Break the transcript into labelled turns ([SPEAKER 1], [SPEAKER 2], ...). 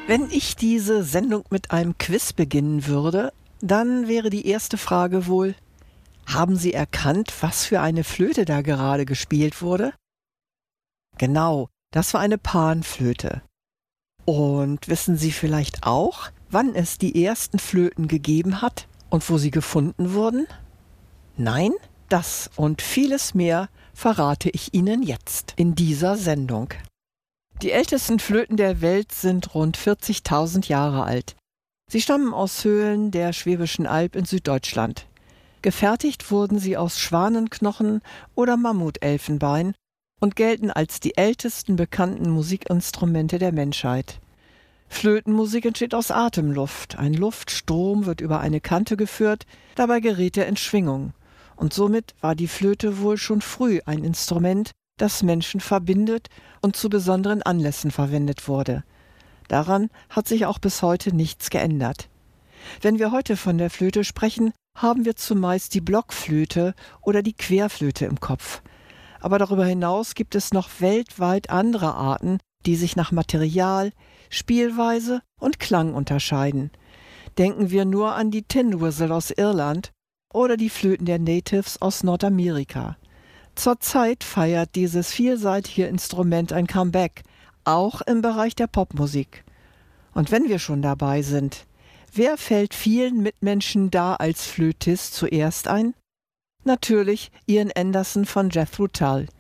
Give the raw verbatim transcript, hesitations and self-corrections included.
[SPEAKER 1] Wenn ich diese Sendung mit einem Quiz beginnen würde, dann wäre die erste Frage wohl: Haben Sie erkannt, was für eine Flöte da gerade gespielt wurde? Genau, das war eine Panflöte. Und wissen Sie vielleicht auch, wann es die ersten Flöten gegeben hat und wo sie gefunden wurden? Nein? Das und vieles mehr verrate ich Ihnen jetzt in dieser Sendung. Die ältesten Flöten der Welt sind rund vierzigtausend Jahre alt. Sie stammen aus Höhlen der Schwäbischen Alb in Süddeutschland. Gefertigt wurden sie aus Schwanenknochen oder Mammutelfenbein und gelten als die ältesten bekannten Musikinstrumente der Menschheit. Flötenmusik entsteht aus Atemluft. Ein Luftstrom wird über eine Kante geführt, dabei gerät er in Schwingung. Und somit war die Flöte wohl schon früh ein Instrument, das Menschen verbindet und zu besonderen Anlässen verwendet wurde. Daran hat sich auch bis heute nichts geändert. Wenn wir heute von der Flöte sprechen, haben wir zumeist die Blockflöte oder die Querflöte im Kopf. Aber darüber hinaus gibt es noch weltweit andere Arten, die sich nach Material, Spielweise und Klang unterscheiden. Denken wir nur an die Tin Whistle aus Irland oder die Flöten der Natives aus Nordamerika. Zurzeit feiert dieses vielseitige Instrument ein Comeback, auch im Bereich der Popmusik. Und wenn wir schon dabei sind, wer fällt vielen Mitmenschen da als Flötist zuerst ein? Natürlich Ian Anderson von Jethro Tull.